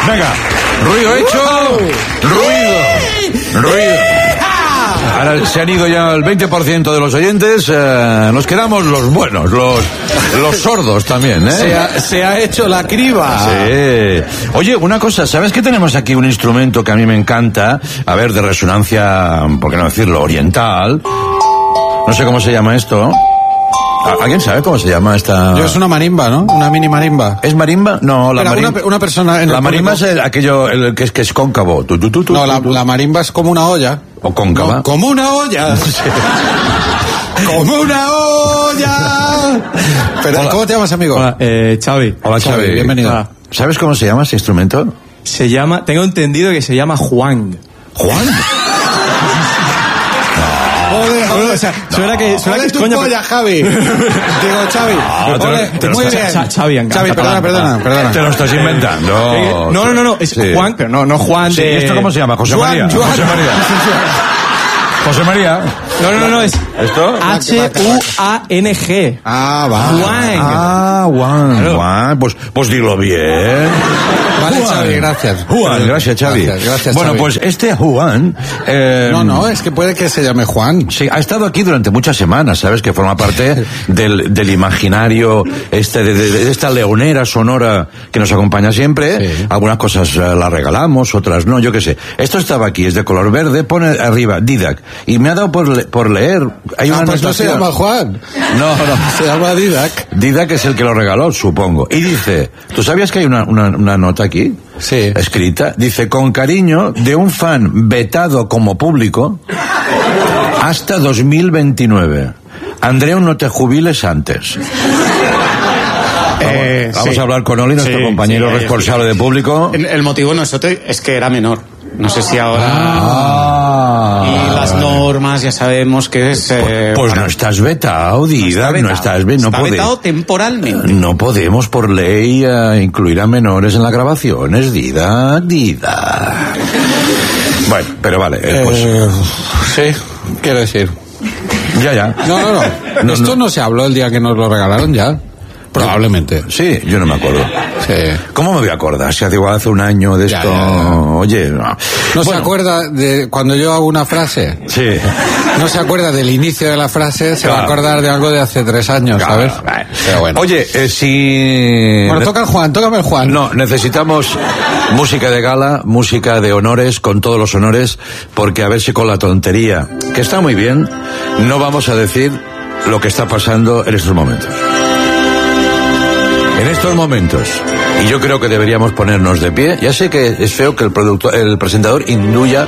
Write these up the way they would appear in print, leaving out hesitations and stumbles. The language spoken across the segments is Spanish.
Venga, ruido hecho. Ruido. Ahora se han ido ya el 20% de los oyentes. Nos quedamos los buenos, los sordos también, ¿eh? Se ha hecho la criba. Sí. Oye, una cosa, ¿sabes que tenemos aquí un instrumento que a mí me encanta? A ver, de resonancia, ¿por qué no decirlo? Oriental. No sé cómo se llama esto. ¿Alguien sabe cómo se llama esta...? Es una marimba, ¿no? Una mini marimba. ¿Es marimba? No, la marimba... Una persona en la el marimba público... es aquello que es cóncavo. No, la marimba es como una olla. ¿O cóncava? No, como una olla. ¡Como una olla! Pero, hola. ¿cómo te llamas, amigo? Hola, Xavi. Hola, Xavi. Bienvenido. Hola. ¿Sabes cómo se llama ese instrumento? Se llama, tengo entendido que se llama Juan. ¿Juan? Joder, O sea, suena que tu coño, polla, Javi. Digo, Xavi. Muy bien. Xavi, perdona. Te lo estás inventando. No, es Sí. Juan, pero no Juan Sí, de... ¿esto cómo se llama? José María. José María. No, es ¿Esto? Huang. Ah, va. Juan. Juan. Pues dilo bien. Vale, Juan. Xavi, gracias. Juan, gracias, Xavi. Gracias, bueno, Xavi. pues este Juan... No, es que puede que se llame Juan. Sí, ha estado aquí durante muchas semanas, ¿sabes? Que forma parte del imaginario de esta leonera sonora que nos acompaña siempre. Sí. Algunas cosas las regalamos, otras no, yo qué sé. Esto estaba aquí, es de color verde, pone arriba Didac. Y me ha dado por leer. Hay una Pues no se anotación. llama Juan. No. Se llama Didac. Didac es el que lo regaló, supongo. Y dice, ¿tú sabías que hay una nota aquí? Sí. Escrita. Dice, con cariño de un fan vetado como público hasta 2029. Andreu, no te jubiles antes. Vamos a hablar con Oli, nuestro compañero responsable de público. El motivo no es otro, es que era menor. No sé si ahora... Y las normas ya sabemos que es... Pues no estás vetado, Didac, no estás vetado. Está vetado temporalmente. No podemos por ley incluir a menores en las grabaciones, Didac. Bueno, pero vale, pues... Sí, quiero decir. Ya. No. Esto no se habló el día que nos lo regalaron ya. Probablemente. Sí, yo no me acuerdo. Sí. ¿Cómo me voy a acordar? Si hace igual hace un año de esto... Ya. Oye, no. ¿No se acuerda de cuando yo hago una frase? Sí. No se acuerda del inicio de la frase, se va a acordar de algo de hace 3 años, ¿sabes? Pero bueno. Oye, si... Bueno, tócame el Juan. No, necesitamos música de gala, música de honores, con todos los honores, porque a ver si con la tontería, que está muy bien, no vamos a decir lo que está pasando en estos momentos. En estos momentos, y yo creo que deberíamos ponernos de pie. Ya sé que es feo que el presentador induja,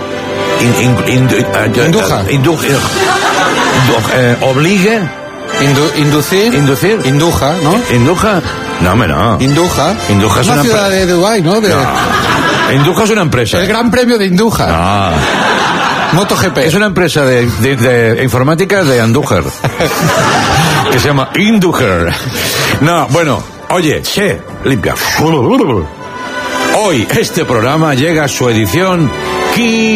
obligue, Inducir, Induja, ¿no? induja, no, hombre, no. Induja Es una ciudad de Dubái, ¿no? Induja es una empresa. El Gran Premio de Induja. No. MotoGP. Es una empresa de informática de Andújar que se llama Indujar. No, bueno, oye, limpia. Hoy este programa llega a su edición